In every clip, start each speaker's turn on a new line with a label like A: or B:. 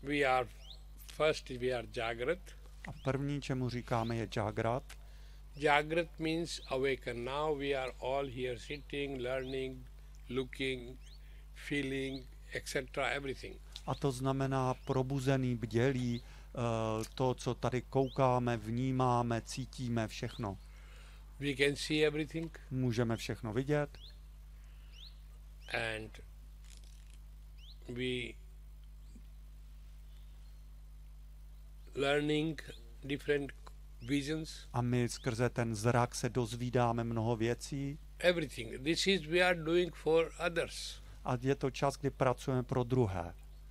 A: First we are Jagrat.
B: A první, čemu říkáme, je Jagrat.
A: Jagrat means awaken. Now we are all here sitting, learning, looking, feeling, etc. everything.
B: A to znamená probuzený, bdělý, to, co tady koukáme, vnímáme, cítíme, všechno.
A: We can see everything.
B: Můžeme všechno vidět.
A: And we learning different visions.
B: A my skrze ten zrak se dozvídáme mnoho věcí.
A: Everything. This is we are doing for others.
B: A je to čas, kdy pracujeme pro druhé.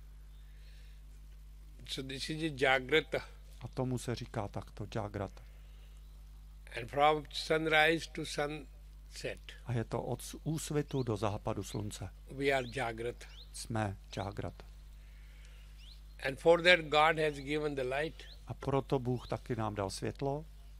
A: So this is a Jagrata.
B: A tomu se říká takto Jagrata.
A: And from sunrise to sunset.
B: A je to od úsvitu do západu slunce.
A: We are Jagrata.
B: Jsme Jagrata.
A: And for that God has given the light.
B: A proto Bůh taky nám dal světlo.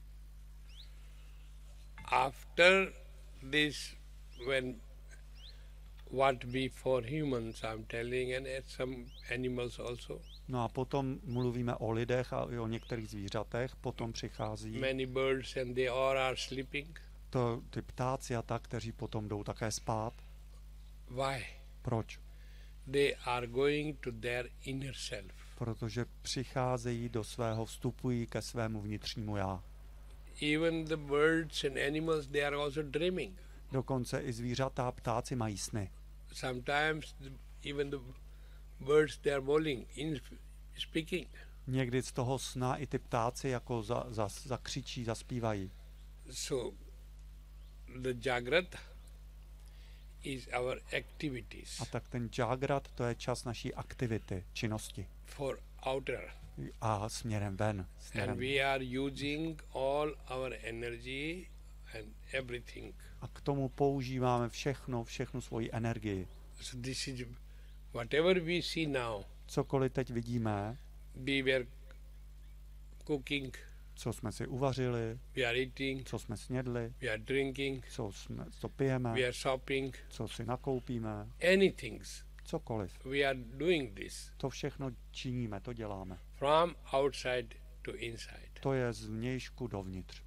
A: After this, when what be for humans, I'm telling, and some animals also.
B: No a potom mluvíme o lidech a i o některých zvířatech, potom přichází
A: Many birds and they all are sleeping.
B: ty ptáci a tak, kteří potom jdou také spát.
A: Why?
B: Proč?
A: They are going to their inner self.
B: Protože přicházejí do svého, vstupují ke svému vnitřnímu já.
A: Even the birds and animals, they are also dreaming.
B: Dokonce i zvířata a ptáci mají sny.
A: Sometimes even the birds, they are bowling, in speaking.
B: Někdy z toho sna i ty ptáci jako zakřičí, zaspívají.
A: So the Jagrat is our activities.
B: A tak ten Jagrat, to je čas naší aktivity, činnosti.
A: For outer.
B: A směrem ven.
A: And we are using all our energy and everything.
B: A k tomu používáme všechnu svoji energii.
A: So this is whatever we see now.
B: Cokoliv teď vidíme,
A: We were cooking,
B: co jsme si uvařili,
A: we are eating,
B: co jsme snědli,
A: we are drinking,
B: co pijeme,
A: we are shopping,
B: co si nakoupíme,
A: anything.
B: cokoliv.
A: We are doing this
B: To všechno činíme, to děláme.
A: from outside to inside.
B: To je z vnějšku dovnitř.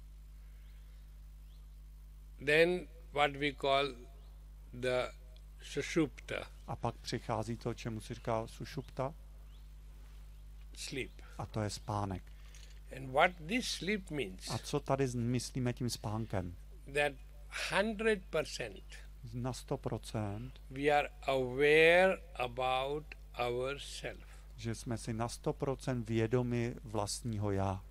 A: Then what we call the sushupta,
B: A pak přichází to, čemu se říká sušupta,
A: sleep.
B: a to je spánek.
A: And what this sleep means,
B: A co tady myslíme tím spánkem?
A: that 100%
B: Na 100%,
A: we are aware about ourselves.
B: že jsme si na 100% vědomi vlastního já.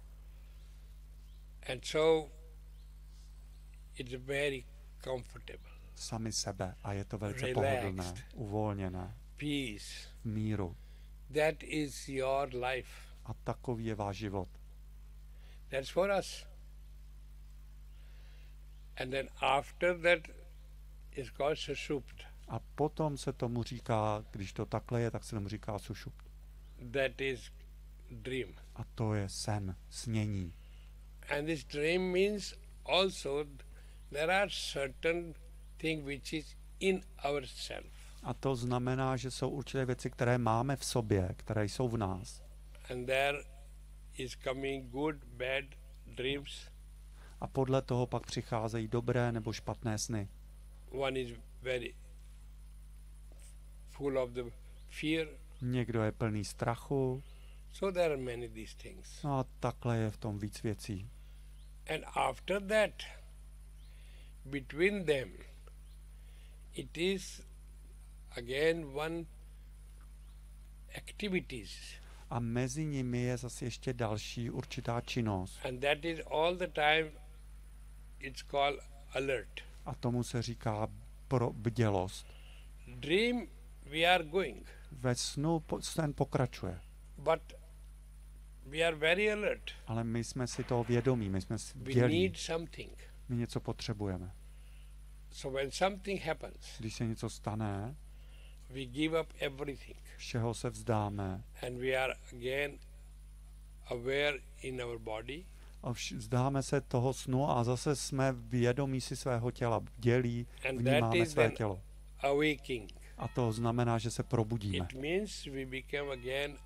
A: And so it's very comfortable,
B: Sami sebe. A je to velice
A: Relaxed.
B: pohodlné, uvolněné,
A: peace.
B: v míru.
A: That is your life.
B: A takový je váš život.
A: That's for us. And then after that is called sushupta.
B: A potom se tomu říká, když to takhle je, tak se tomu říká sušupt.
A: That is dream.
B: A to je sen, snění.
A: And this dream means also there are certain things which is in ourself.
B: A to znamená, že jsou určité věci, které máme v sobě, které jsou v nás.
A: And there is coming good, bad dreams.
B: A podle toho pak přicházejí dobré nebo špatné sny.
A: One is very full of the fear.
B: Někdo je plný strachu.
A: So there are many these things.
B: No a takhle je v tom víc věcí.
A: And after that, between them, it is again one activities.
B: A mezi nimi je zase ještě další určitá činnost.
A: And that is all the time, it's called alert.
B: A tomu se říká bdělost.
A: Dream, we are going.
B: Ve snu sen pokračuje.
A: But we are very alert.
B: Ale my jsme si toho vědomí, my jsme
A: We
B: bdělí.
A: need something.
B: My něco potřebujeme.
A: So when something happens,
B: Když se něco stane,
A: we give up everything.
B: všeho se vzdáme
A: And we are again aware in our body.
B: a vzdáme se toho snu a zase jsme vědomí si svého těla, bdělí,
A: And that
B: vnímáme
A: is
B: své
A: then
B: tělo.
A: awaking.
B: A to znamená, že se probudíme.
A: It means we become again